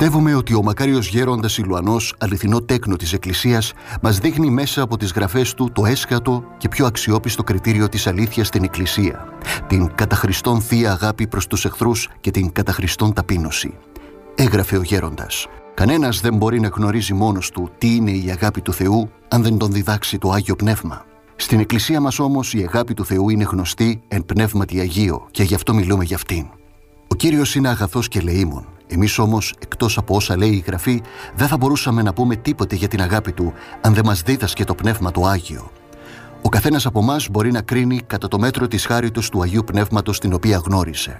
Πιστεύουμε ότι ο μακάριος γέροντας Ηλουανός, αληθινό τέκνο της Εκκλησίας, μας δείχνει μέσα από τις γραφές του το έσχατο και πιο αξιόπιστο κριτήριο της αλήθειας στην Εκκλησία, την κατά Χριστόν θεία αγάπη προς τους εχθρούς και την κατά Χριστόν ταπείνωση. Έγραφε ο γέροντας: «Κανένας δεν μπορεί να γνωρίζει μόνος του τι είναι η αγάπη του Θεού αν δεν τον διδάξει το Άγιο Πνεύμα». Στην Εκκλησία μας όμως η αγάπη του Θεού είναι γνωστή εν πνεύματι Αγίο και γι' αυτό μιλούμε για αυτήν. Ο Κύριος είναι αγαθός και ελεήμων. Εμείς όμως, εκτός από όσα λέει η Γραφή, δεν θα μπορούσαμε να πούμε τίποτε για την αγάπη Του αν δεν μας δίδασκε το Πνεύμα το Άγιο. Ο καθένας από εμάς μπορεί να κρίνει κατά το μέτρο της χάριτος του Αγίου Πνεύματος την οποία γνώρισε.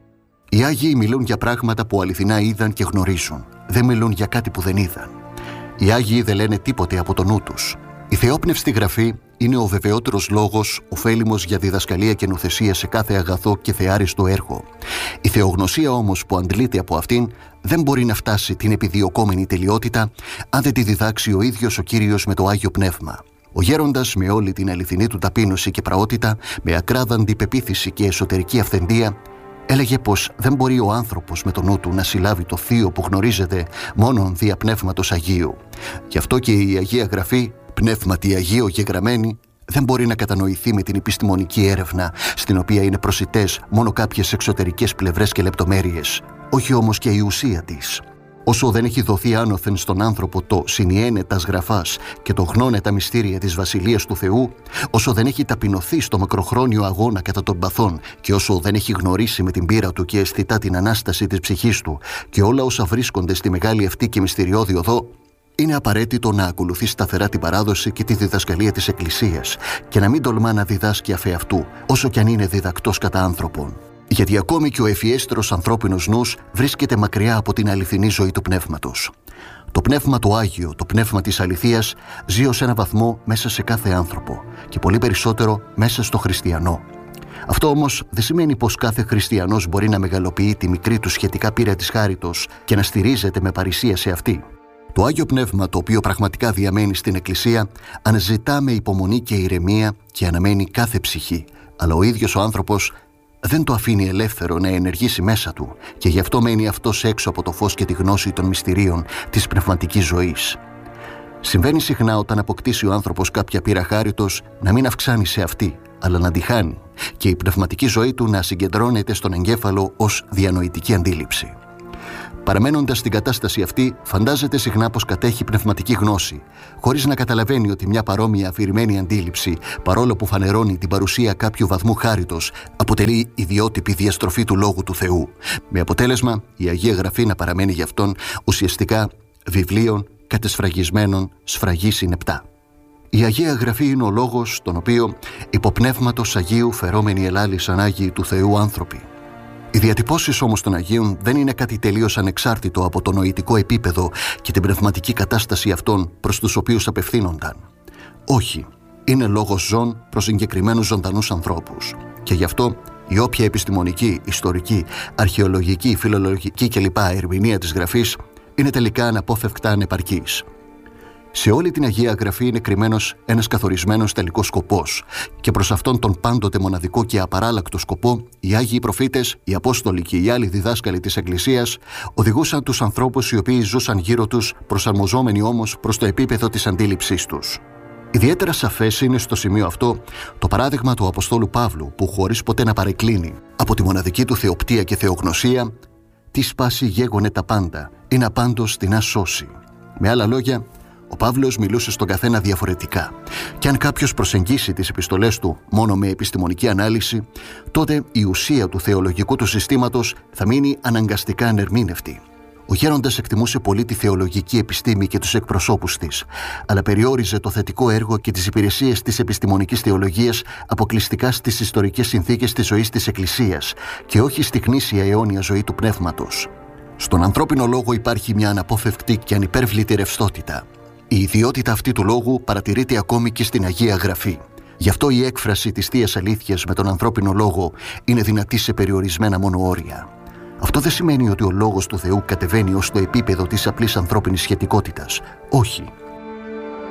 Οι Άγιοι μιλούν για πράγματα που αληθινά είδαν και γνωρίζουν. Δεν μιλούν για κάτι που δεν είδαν. Οι Άγιοι δεν λένε τίποτε από το νου τους. Η θεόπνευστη Γραφή είναι ο βεβαιότερος λόγος, ωφέλιμος για διδασκαλία και νουθεσία σε κάθε αγαθό και θεάριστο έργο. Η θεογνωσία όμως που αντλείται από αυτήν δεν μπορεί να φτάσει την επιδιωκόμενη τελειότητα αν δεν τη διδάξει ο ίδιος ο Κύριος με το Άγιο Πνεύμα. Ο γέροντας, με όλη την αληθινή του ταπείνωση και πραότητα, με ακράδαντη πεποίθηση και εσωτερική αυθεντία, έλεγε πως δεν μπορεί ο άνθρωπος με το νου του να συλλάβει το θείο που γνωρίζεται μόνον δια Πνεύματος Αγίου. Γι' αυτό και η Αγία Γραφή, πνεύματι Αγίο γεγραμμένη, δεν μπορεί να κατανοηθεί με την επιστημονική έρευνα, στην οποία είναι προσιτές μόνο κάποιες εξωτερικές πλευρές και λεπτομέρειες, όχι όμως και η ουσία της. Όσο δεν έχει δοθεί άνωθεν στον άνθρωπο το συνιένε τας γραφάς και το γνώνε τα μυστήρια της Βασιλείας του Θεού, όσο δεν έχει ταπεινωθεί στο μακροχρόνιο αγώνα κατά των παθών και όσο δεν έχει γνωρίσει με την πείρα του και αισθητά την Ανάσταση της ψυχής του και όλα όσα βρίσκονται στη μεγάλη αυτή και μυστηριώδη οδό, είναι απαραίτητο να ακολουθεί σταθερά την παράδοση και τη διδασκαλία της Εκκλησίας και να μην τολμά να διδάσκει αφ' αυτού, όσο κι αν είναι διδακτός κατά άνθρωπον. Γιατί ακόμη και ο ευφιέστερος ανθρώπινος νους βρίσκεται μακριά από την αληθινή ζωή του Πνεύματος. Το Πνεύμα το Άγιο, το Πνεύμα της αληθείας, ζει ως ένα βαθμό μέσα σε κάθε άνθρωπο και πολύ περισσότερο μέσα στο χριστιανό. Αυτό όμως δεν σημαίνει πως κάθε χριστιανός μπορεί να μεγαλοποιεί τη μικρή του σχετικά πείρα της χάριτος και να στηρίζεται με παρησία σε αυτή. Το Άγιο Πνεύμα, το οποίο πραγματικά διαμένει στην Εκκλησία, αναζητά με υπομονή και ηρεμία και αναμένει κάθε ψυχή, αλλά ο ίδιος ο άνθρωπος δεν το αφήνει ελεύθερο να ενεργήσει μέσα του και γι' αυτό μένει αυτός έξω από το φως και τη γνώση των μυστηρίων της πνευματικής ζωής. Συμβαίνει συχνά όταν αποκτήσει ο άνθρωπος κάποια πείρα χάριτος να μην αυξάνει σε αυτή, αλλά να τη χάνει και η πνευματική ζωή του να συγκεντρώνεται στον εγκέφαλο ως διανοητική αντίληψη. Παραμένοντας στην κατάσταση αυτή, φαντάζεται συχνά πως κατέχει πνευματική γνώση, χωρίς να καταλαβαίνει ότι μια παρόμοια αφηρημένη αντίληψη, παρόλο που φανερώνει την παρουσία κάποιου βαθμού χάριτος, αποτελεί ιδιότυπη διαστροφή του Λόγου του Θεού, με αποτέλεσμα η Αγία Γραφή να παραμένει γι' αυτόν ουσιαστικά βιβλίων κατεσφραγισμένων σφραγής συνεπτά. Η Αγία Γραφή είναι ο λόγος τον οποίο υπό πνεύματος Αγίου φερόμενοι ελάλησαν Άγιοι του Θεού άνθρωποι. Οι διατυπώσεις όμως των Αγίων δεν είναι κάτι τελείως ανεξάρτητο από το νοητικό επίπεδο και την πνευματική κατάσταση αυτών προς τους οποίους απευθύνονταν. Όχι, είναι λόγος ζών προς συγκεκριμένους ζωντανούς ανθρώπους. Και γι' αυτό η όποια επιστημονική, ιστορική, αρχαιολογική, φιλολογική κλπ. Ερμηνεία της Γραφής είναι τελικά αναπόφευκτα ανεπαρκής. Σε όλη την Αγία Γραφή είναι κρυμμένος ένας καθορισμένος τελικός σκοπός και προς αυτόν τον πάντοτε μοναδικό και απαράλλακτο σκοπό οι Άγιοι Προφήτες, οι Απόστολοι και οι άλλοι διδάσκαλοι της Εκκλησίας οδηγούσαν τους ανθρώπους οι οποίοι ζούσαν γύρω τους, προσαρμοζόμενοι όμως προς το επίπεδο της αντίληψής τους. Ιδιαίτερα σαφές είναι στο σημείο αυτό το παράδειγμα του Αποστόλου Παύλου που χωρίς ποτέ να παρεκκλίνει από τη μοναδική του θεοπτία και θεογνωσία «Τι σπάση γέγονε τα πάντα, είναι απάντως την ασώση». Με άλλα λόγια, ο Παύλος μιλούσε στον καθένα διαφορετικά και αν κάποιος προσεγγίσει τις επιστολές του μόνο με επιστημονική ανάλυση, τότε η ουσία του θεολογικού του συστήματος θα μείνει αναγκαστικά ανερμήνευτη. Ο γέροντας εκτιμούσε πολύ τη θεολογική επιστήμη και τους εκπροσώπους της, αλλά περιόριζε το θετικό έργο και τις υπηρεσίες της επιστημονικής θεολογίας αποκλειστικά στις ιστορικές συνθήκες της ζωής της Εκκλησίας και όχι στη γνήσια αιώνια ζωή του πνεύματος. Στον ανθρώπινο λόγο υπάρχει μια αναπόφευκτη και ανυπέρβλητη ρευστότητα. Η ιδιότητα αυτή του λόγου παρατηρείται ακόμη και στην Αγία Γραφή. Γι' αυτό η έκφραση της Θείας Αλήθειας με τον ανθρώπινο λόγο είναι δυνατή σε περιορισμένα μόνο όρια. Αυτό δεν σημαίνει ότι ο λόγος του Θεού κατεβαίνει ως το επίπεδο της απλής ανθρώπινης σχετικότητας. Όχι.